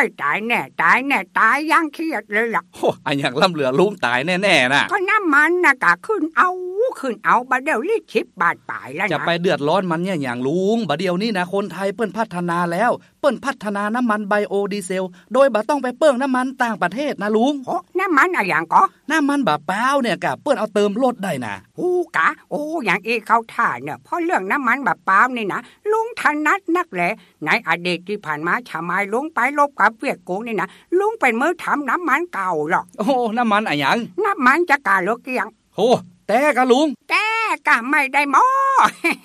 ตายแน่ตายแน่ตายยังเครียดเลยล่ะโอ้อันอย่างล่ำเหลือลุงตายแน่ๆน่ะก็น้ำมันน่ะกะขึ้นเอาบัดเดี๋ยวลิ10 บาทป่ายแล้วนะจะไปเดือดร้อนมันเนี่ยอย่างลุงบัดเดี๋ยวนี้นะคนไทยเปิ้นพัฒนาแล้วเปิ้นพัฒนาน้ำมันไบโอดีเซลโดยบ่ต้องไปเปิ้งน้ำมันต่างประเทศนะลุงโอ้น้ำมันอะไรอย่างก็น้ำมันบะเปล่าเนี่ยกะเปิ้นเอาเติมรถได้นะกะโอ้อย่างเข้าท่าเนี่ยเพราะเรื่องน้ำมันบะเปล่านี่นะลุงถนัดนักแหละในอดีตที่ผ่านมาชะมายลุงไปลบกับเวียดกูนี่นะลุงเป็นมือทำน้ำมันเก่าหรอกโอ้น้ำมันอะไรอย่างน้ำมันจะกะโลเกียงโอ้แต่กะลุงแต่กะไม่ได้หมอ